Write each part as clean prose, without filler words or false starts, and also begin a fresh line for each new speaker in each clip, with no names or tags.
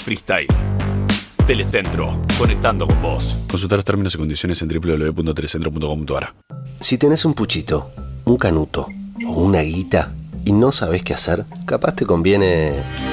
freestyle. Telecentro, conectando con vos.
Consulta los términos y condiciones en www.telecentro.com.ar.
Si tenés un puchito, un canuto o una guita y no sabés qué hacer, capaz te conviene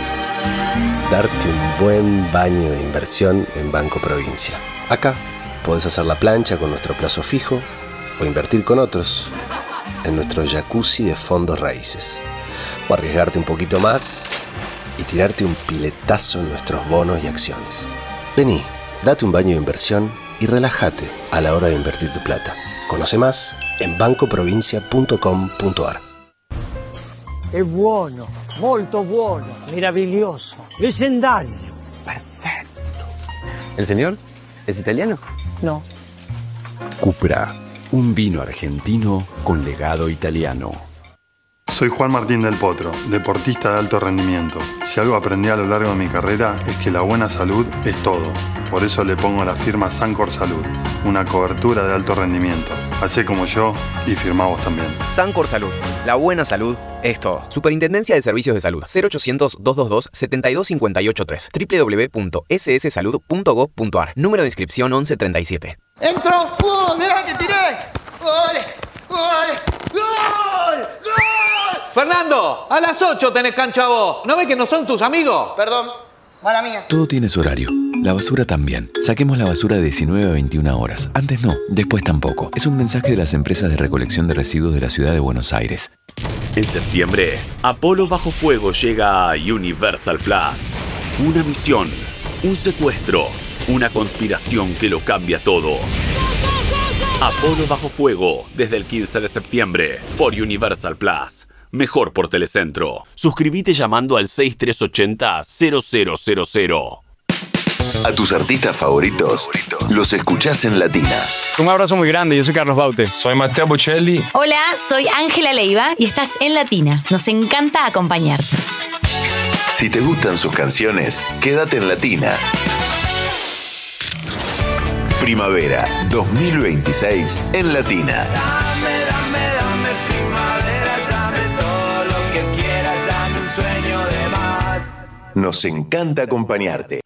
darte un buen baño de inversión en Banco Provincia. Acá podés hacer la plancha con nuestro plazo fijo o invertir con otros en nuestro jacuzzi de fondos raíces. O arriesgarte un poquito más y tirarte un piletazo en nuestros bonos y acciones. Vení, date un baño de inversión y relájate a la hora de invertir tu plata. Conoce más en bancoprovincia.com.ar.
È buono, molto buono, meraviglioso, leggendario, perfetto.
¿El señor es italiano?
No.
Cupra, un vino argentino con legado italiano.
Soy Juan Martín del Potro, deportista de alto rendimiento. Si algo aprendí a lo largo de mi carrera es que la buena salud es todo. Por eso le pongo la firma Sancor Salud, una cobertura de alto rendimiento. Hacé como yo y firmá vos también.
Sancor Salud, la buena salud es todo. Superintendencia de Servicios de Salud, 0800-222-72583, www.sssalud.gov.ar, número de inscripción 1137.
¡Entro! ¡Mirá que tiré! ¡Gol! ¡Gol! ¡Gol! ¡Gol!
Fernando, a las 8 tenés cancha vos. ¿No ves que no son tus amigos?
Perdón, mala mía.
Todo tiene su horario. La basura también. Saquemos la basura de 19 a 21 horas. Antes no, después tampoco. Es un mensaje de las empresas de recolección de residuos de la ciudad de Buenos Aires.
En septiembre, Apolo Bajo Fuego llega a Universal Plus. Una misión, un secuestro, una conspiración que lo cambia todo. Apolo Bajo Fuego, desde el 15 de septiembre, por Universal Plus. Mejor por Telecentro. Suscríbete llamando al 6380-0000.
A tus artistas favoritos los escuchás en Latina.
Un abrazo muy grande, yo soy Carlos Baute.
Soy Mateo Bocelli.
Hola, soy Ángela Leiva y estás en Latina. Nos encanta acompañarte.
Si te gustan sus canciones, quédate en Latina. Primavera 2026 en Latina.
Dame primaveras, dame todo lo que quieras, dame un sueño de más.
Nos encanta acompañarte.